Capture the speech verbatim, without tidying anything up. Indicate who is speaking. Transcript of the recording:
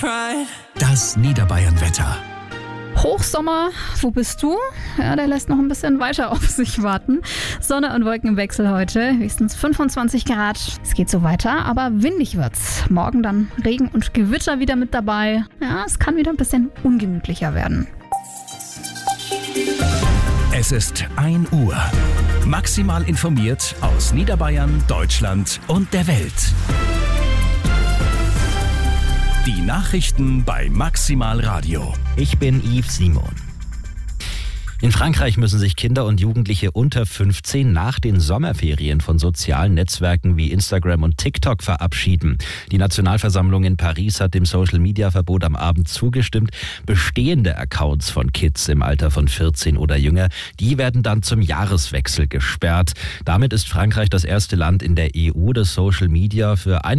Speaker 1: Das Niederbayern-Wetter.
Speaker 2: Hochsommer, wo bist du? Ja, der lässt noch ein bisschen weiter auf sich warten. Sonne und Wolkenwechsel heute, höchstens fünfundzwanzig Grad. Es geht so weiter, aber windig wird's. Morgen dann Regen und Gewitter wieder mit dabei. Ja, es kann wieder ein bisschen ungemütlicher werden.
Speaker 1: Es ist ein Uhr. Maximal informiert aus Niederbayern, Deutschland und der Welt. Die Nachrichten bei Maximal Radio.
Speaker 3: Ich bin Yves Simon. In Frankreich müssen sich Kinder und Jugendliche unter fünfzehn nach den Sommerferien von sozialen Netzwerken wie Instagram und TikTok verabschieden. Die Nationalversammlung in Paris hat dem Social-Media-Verbot am Abend zugestimmt. Bestehende Accounts von Kids im Alter von vierzehn oder jünger, die werden dann zum Jahreswechsel gesperrt. Damit ist Frankreich das erste Land in der E U, das Social-Media für einige